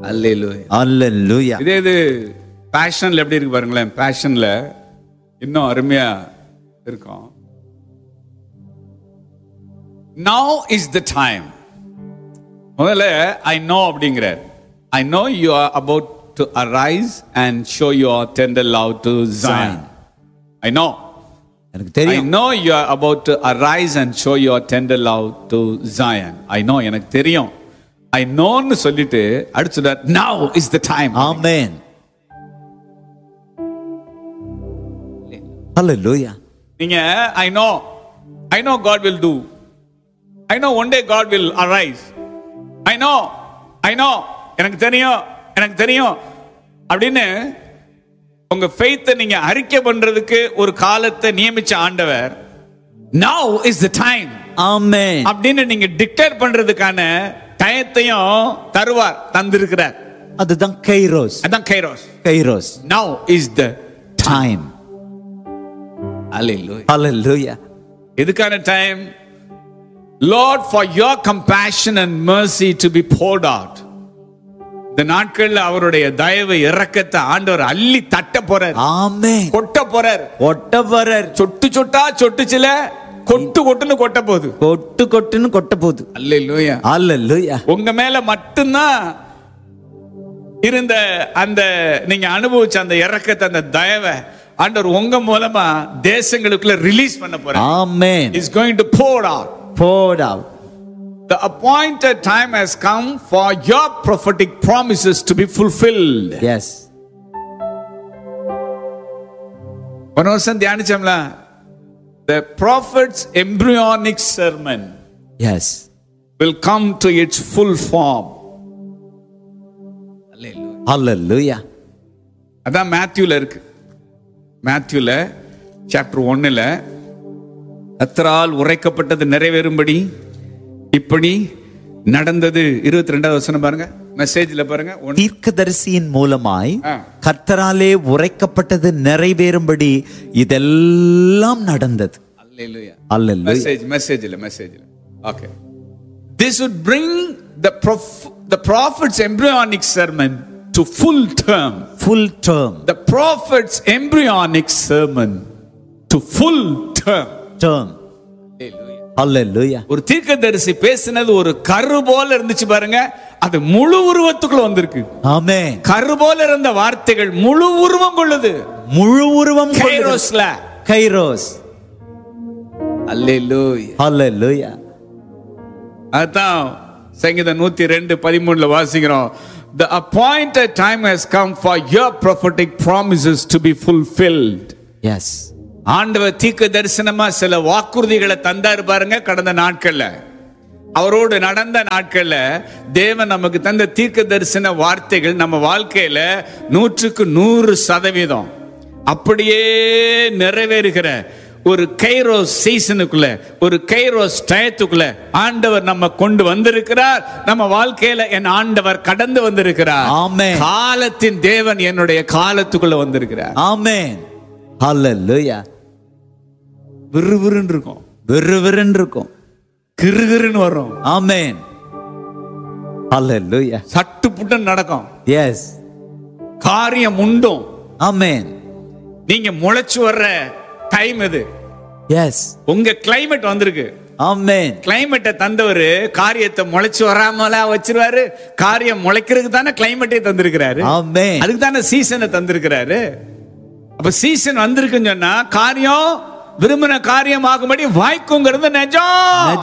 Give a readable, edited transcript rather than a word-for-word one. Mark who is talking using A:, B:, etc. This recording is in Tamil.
A: அல்லேலூயா.
B: அல்லேலூயா.
A: இது பேஷன்ல எப்படி இருக்கு பாருங்களேன். பேஷன்ல இன்னும் அருமையா இருக்கும். Now is the time. முதல்ல I know அப்படிங்கிறார். I know you are about to arise and show your tender love to Zion. I know.
B: எனக்கு
A: I
B: தெரியும்.
A: know you are about to arise and show your tender love to Zion. I know, எனக்கு தெரியும். I know ன்னு சொல்லிட்டு அடுத்து now is the time.
B: ஆமென். அல்லேலூயா.
A: நீங்க I know God will do. I know one day God will arise. I know எனக்கு தெரியும் அப்படின்னு உங்க faith நீங்க அறிக்கை பண்றதுக்கு ஒரு காலத்தை நியமிச்ச ஆண்டவர் now is the time.
B: ஆமென்.
A: அப்படின்னு நீங்க டிக்ளேர் பண்றதுக்கான டயத்தையும் தந்திருக்கிறார்.
B: அதுதான் கைரோஸ்.
A: அதான் kairos.
B: Kairos.
A: now is the
B: time.
A: Hallelujah.
B: Hallelujah.
A: எதுக்கான time? Lord, for your compassion and mercy to be poured out. இந்த நாட்கள்ல அவருடைய தயவு இரக்கத்தை ஆண்டவர் அள்ளி தட்ட போறார்.
B: ஆமென்.
A: கொட்ட போறார். சொட்டு சொட்டா சொட்டுச்சில கொட்டுன்னு கொட்ட போகுது.
B: கொட்டுன்னு கொட்ட போகுது.
A: அல்லேலூயா.
B: அல்லேலூயா.
A: உங்க மேல மட்டும்தான் இருந்த அந்த நீங்க அனுபவிச்ச அந்த இரக்கத்தை, அந்த தயவை ஆண்டவர் உங்க மூலமா தேசங்களுக்குள்ள ரிலீஸ் பண்ண போறார்.
B: ஆமென்.
A: He is going to pour out. The appointed time has come for your prophetic promises to be fulfilled.
B: Yes.
A: ஒரு வருஷம் தியானிச்சோம்ல, the prophet's embryonic sermon
B: Yes.
A: will come to its full form.
B: Hallelujah.
A: அதான் மேத்யூல இருக்கு. மேத்யூல சாப்டர் 1ல கர்த்தரால் உரைக்கப்பட்டது நிறைவேறும்படி இப்படி நடந்தது. 22வது வசனம் பாருங்க, மெசேஜ்ல பாருங்க.
B: தீர்க்கதரிசியின் மூலமாய் கர்த்தராலே உரைக்கப்பட்டது நிறைவேறும்படி இதெல்லாம் நடந்தது.
A: அல்லேலூயா.
B: அல்லேலூயா.
A: மெசேஜ்ல. Okay. This would bring the prophet's embryonic sermon to full term. The prophet's embryonic sermon to full term.
B: Hallelujah.
A: ஒரு தீர்க்கதரிசி பேசினது ஒரு கரு போல இருந்துச்சு பாருங்க, அது முழு உருவத்துக்குள்ள வந்திருக்கு.
B: ஆமென்.
A: கரு போல இருந்த வார்த்தைகள் முழு உருவம் கொள்ளுது.
B: முழு உருவம்
A: கைரோஸ்ல.
B: கைரோஸ்.
A: அல்லேலூயா.
B: Hallelujah.
A: அதான் சங்கீதம் 102:13 வாசிக்கிறோம். The appointed time has come for your prophetic promises to be fulfilled.
B: Yes.
A: ஆண்டவர் தீர்க்க தரிசனமா சில வாக்குறுதிகளை தந்தாரு பாருங்க. கடந்த நாட்கள்ல அவரோடு நடந்த நாட்கள்ல தேவன் நமக்கு தந்த தீர்க்க தரிசன வார்த்தைகள் நம்ம வாழ்க்கையில 100% அப்படியே நிறைவேறுகிற ஒரு கைரோஸ் சீசனுக்குள்ள, ஒரு கைரோஸ் டயத்துக்குள்ள ஆண்டவர் நம்ம கொண்டு வந்திருக்கிறார். நம்ம வாழ்க்கையில என் ஆண்டவர் கடந்து வந்திருக்கிறார்.
B: ஆமென்.
A: காலத்தின் தேவன் என்னுடைய காலத்துக்குள்ள வந்திருக்கிறார்.
B: ஆமென். ஹalleluya.
A: விறுவிறுன்னு இருக்கும்,
B: விறுவிறுன்னு இருக்கும்,
A: கிறுகிறுன்னு வரும்.
B: ஆமென். ஹalleluya.
A: சட்டு புட்டு நடக்கும்.
B: எஸ்.
A: காரியம் உண்டும்.
B: ஆமென்.
A: நீங்க முளைச்சு வர்ற டைம் இது.
B: எஸ்.
A: உங்க கிளைமேட் வந்திருக்கு.
B: ஆமென்.
A: கிளைமேட்டை தந்தவரு காரியத்தை முளைச்சு வராமலா வச்சிருவாரு. காரியம் முளைக்கிறதுக்கு தானே கிளைமேட்டை தந்திருக்கிறாரு.
B: ஆமென்.
A: அதுக்கு தானே சீசனை தந்திருக்கிறாரு. அப்ப சீசன் வந்திருக்குன்னு சொன்னா காரியம் விரும்பின காரியம் ஆகும்படி வாய்க்குங்கிறது நிஜம்.